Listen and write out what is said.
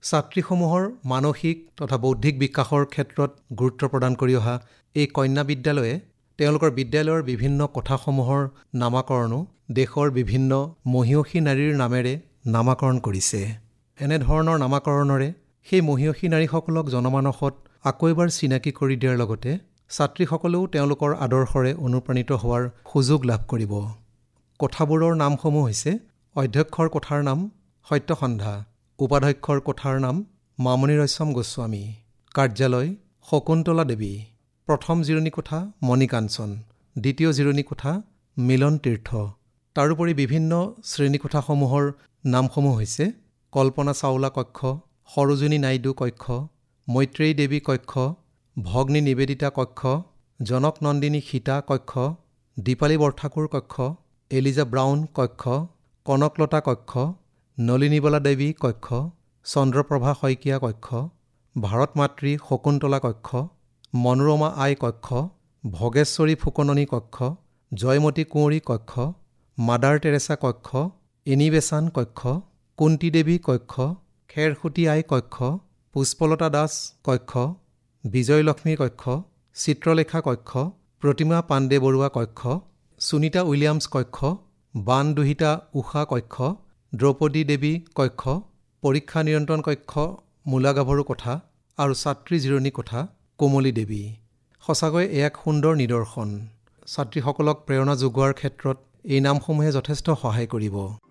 ছাত্ৰীসমূহৰ মানসিক তথা বৌদ্ধিক বিকাশৰ ক্ষেত্ৰত গুৰুত্ব প্ৰদান কৰি অহা এই কন্যা বিদ্যালয়ে তেওঁলোকৰ বিদ্যালয়ৰ বিভিন্ন কোঠাসমূহৰ নামাকৰণো দেশৰ বিভিন্ন মহিয়সী নাৰীৰ নামেৰে নামাকৰণ কৰিছে। এনেধৰণৰ নামাকৰণৰে সেই মহিয়সী নাৰীসকলক জনমানসত আকৌ এবাৰ চিনাকি কৰি দিয়াৰ লগতে ছাত্ৰীসকলেও তেওঁলোকৰ আদৰ্শৰে অনুপ্ৰাণিত হোৱাৰ সুযোগ লাভ কৰিব। কোঠাবোৰৰ নামসমূহ হৈছে: অধ্যক্ষৰ কোঠাৰ নাম সত্যসন্ধা, উপাধ্যক্ষৰ কোঠাৰ নাম মামণি ৰয়ছম গোস্বামী, কাৰ্যালয় শকুন্তলা দেৱী, প্ৰথম জিৰণী কোঠা মণিকাঞ্চন, দ্বিতীয় জিৰণী কোঠা মিলন তীৰ্থ। তাৰোপৰি বিভিন্ন শ্ৰেণীকোঠাসমূহৰ নামসমূহ হৈছে: কল্পনা চাওলা কক্ষ, সৰোজিনী নাইডু কক্ষ, মৈত্ৰেয়ী দেৱী কক্ষ, ভগ্নী নিবেদিতা কক্ষ, জনক নন্দিনী সীতা কক্ষ, দীপালী বৰঠাকুৰ কক্ষ, এলিজা ব্ৰাউন কক্ষ, কনকলতা কক্ষ, নলিনীবালা দেৱী কক্ষ, চন্দ্ৰপ্ৰভা শইকীয়া কক্ষ, ভাৰত মাতৃ শকুন্তলা কক্ষ, মনোৰমা আই কক্ষ, ভগেশ্বৰী ফুকননী কক্ষ, জয়মতী কুঁৱৰী কক্ষ, মাদাৰ টেৰেছা কক্ষ, এনিবেচান কক্ষ, কুন্তী দেৱী কক্ষ, খেৰসুতী আই কক্ষ, পুষ্পলতা দাস কক্ষ, বিজয়লক্ষ্মী কক্ষ, চিত্ৰলেখা কক্ষ, প্ৰতিমা পাণ্ডে বৰুৱা কক্ষ, সুনীতা উইলিয়ামছ কক্ষ, বান দুহিতা উষা কক্ষ, দ্ৰৌপদী দেৱী কক্ষ, পৰীক্ষা নিয়ন্ত্ৰণ কক্ষ মূলাগাভৰু কোঠা আৰু ছাত্ৰী জিৰণী কোঠা কোমলী দেৱী। সঁচাকৈ এক সুন্দৰ নিদৰ্শন। ছাত্ৰীসকলক প্ৰেৰণা যোগোৱাৰ ক্ষেত্ৰত এই নামসমূহে যথেষ্ট সহায় কৰিব।